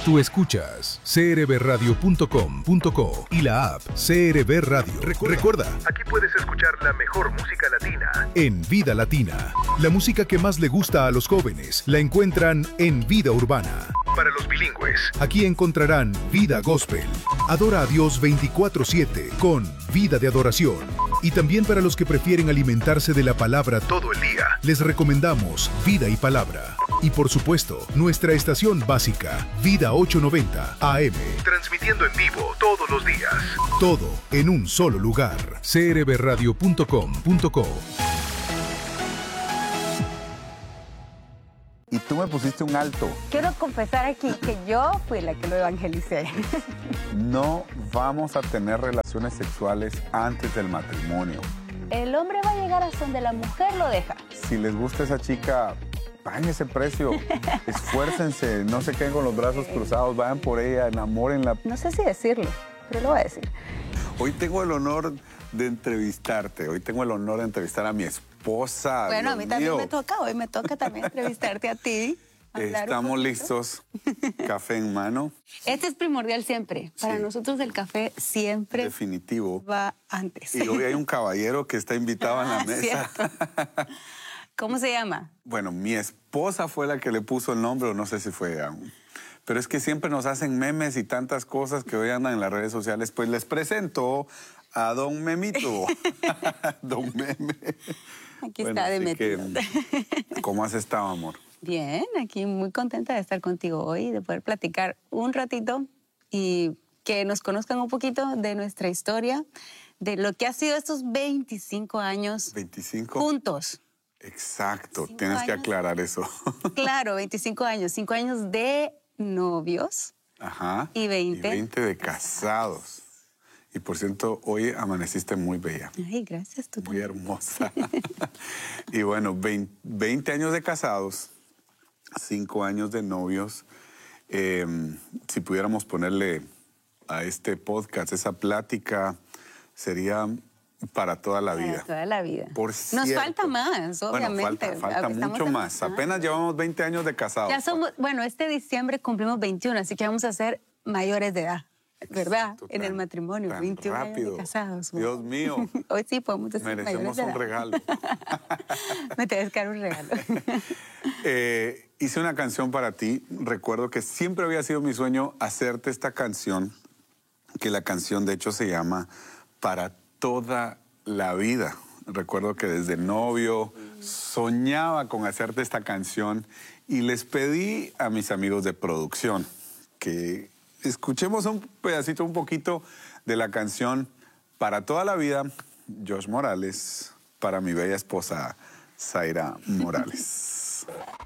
Tú escuchas crbradio.com.co y la app CRB Radio. Recuerda, aquí puedes escuchar la mejor música latina en Vida Latina. La música que más le gusta a los jóvenes la encuentran en Vida Urbana. Para los bilingües, aquí encontrarán Vida Gospel. Adora a Dios 24/7 con Vida de Adoración. Y también para los que prefieren alimentarse de la palabra todo el día, les recomendamos Vida y Palabra. Y por supuesto, nuestra estación básica, Vida 890 AM. Transmitiendo en vivo todos los días. Todo en un solo lugar. crbradio.com.co. Y tú me pusiste un alto. Quiero confesar aquí que yo fui la que lo evangelicé. No vamos a tener relaciones sexuales antes del matrimonio. El hombre va a llegar hasta donde la mujer lo deja. Si les gusta esa chica, paguen ese precio. Esfuércense, no se queden con los brazos cruzados, vayan por ella, enamórenla. No sé si decirlo, pero lo voy a decir. Hoy tengo el honor de entrevistarte. Hoy tengo el honor de entrevistar a mi esposa. Bueno, Dios a mí también mío. me toca. Hoy me toca también entrevistarte a ti. Estamos listos. Café en mano. Este es primordial siempre. Para Sí. nosotros el café siempre Definitivo. va antes. Y hoy hay un caballero que está invitado en la mesa. ¿Cómo se llama? Bueno, mi esposa fue la que le puso el nombre, o no sé si fue aún. Pero es que siempre nos hacen memes y tantas cosas que hoy andan en las redes sociales. Pues les presento a Don Memito. Don Meme. Aquí Bueno, está de así metido. que, ¿cómo has estado, amor? Bien, aquí muy contenta de estar contigo hoy, de poder platicar un ratito y que nos conozcan un poquito de nuestra historia, de lo que ha sido estos 25 años 25. juntos. Exacto, 5 tienes que años. aclarar eso. Claro, 25 años, 5 años de novios. Ajá. Y 20. Y 20 de casados. Y por cierto, hoy amaneciste muy bella. Ay, gracias. Tú Muy también. hermosa. Y bueno, 20 años de casados, 5 años de novios. Si pudiéramos ponerle a este podcast, esa plática, sería para toda la vida. Para toda la vida. Por Nos cierto. falta más, obviamente. Bueno, falta Estamos mucho más. empezando. Apenas llevamos 20 años de casados. Ya somos, bueno, este diciembre cumplimos 21, así que vamos a ser mayores de edad, ¿verdad? Exacto, En el tan- matrimonio, tan 21 años rápido. de casados. Dios mío. Hoy sí podemos decir Merecemos mayores de un edad. regalo. Me tienes que dar un regalo. Hice una canción para ti. Recuerdo que siempre había sido mi sueño hacerte esta canción, que la canción de hecho se llama Para toda la vida. Recuerdo que desde novio soñaba con hacerte esta canción y les pedí a mis amigos de producción que escuchemos un pedacito, un poquito de la canción Para toda la vida, Josh Morales, para mi bella esposa Zaira Morales.